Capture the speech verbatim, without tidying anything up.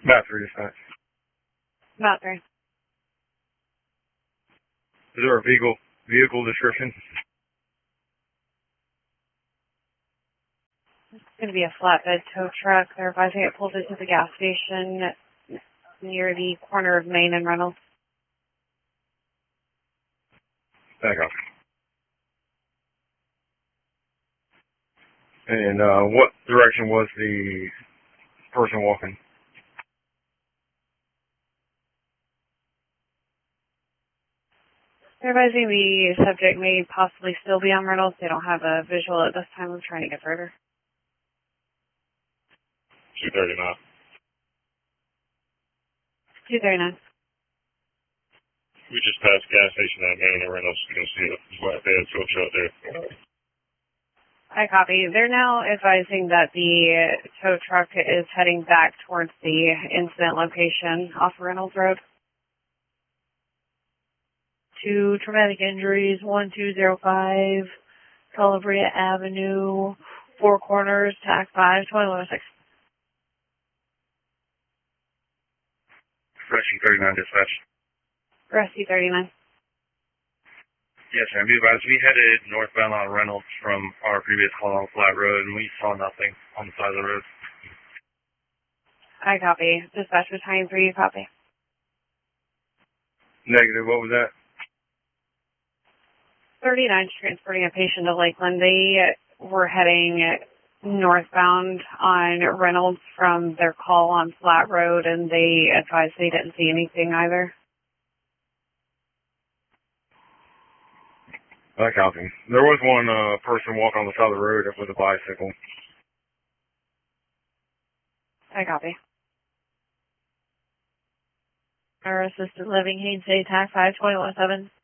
About three dispatch. About three. Is there a vehicle vehicle description? It's going to be a flatbed tow truck. They're advising it pulled into the gas station near the corner of Main and Reynolds. Back up. And uh, what direction was the person walking? They're advising the subject may possibly still be on Reynolds. They don't have a visual at this time. We're trying to get further. two thirty-nine. two thirty-nine. We just passed the gas station at Main and Reynolds. You can see a flatbed tow truck there. I copy. They're now advising that the tow truck is heading back towards the incident location off Reynolds Road. Two traumatic injuries, one two zero five, Calabria Avenue, Four Corners, Tac five, twenty-one oh six. Rescue thirty-nine dispatch. Rescue thirty-nine. Yes, ma'am. Be advised, we headed northbound on Reynolds from our previous call on Flat Road, and we saw nothing on the side of the road. I copy. Dispatch battalion three, you copy. Negative, what was that? thirty-nine is transporting a patient to Lakeland. They were heading northbound on Reynolds from their call on Flat Road, and they advised they didn't see anything either. I copy. There was one uh, person walking on the side of the road with a bicycle. I copy. Our assistant living, Haynes Day, Tac five, twenty-one oh seven.